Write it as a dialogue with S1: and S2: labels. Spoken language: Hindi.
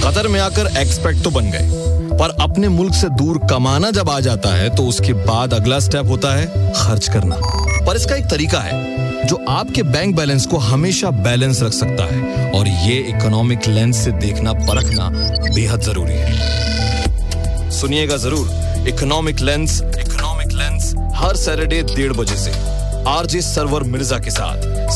S1: कतर में आकर एक्सपेट तो बन गए, पर अपने मुल्क से दूर कमाना जब आ जाता है तो उसके बाद अगला स्टेप होता है खर्च करना। पर इसका एक तरीका है जो आपके बैंक बैलेंस को हमेशा बैलेंस रख सकता है, और ये इकोनॉमिक लेंस से देखना परखना बेहद जरूरी है। सुनिएगा जरूर इकोनॉमिक लेंस हर सैटरडे 1:30 बजे से आरजे सरवर मिर्जा के साथ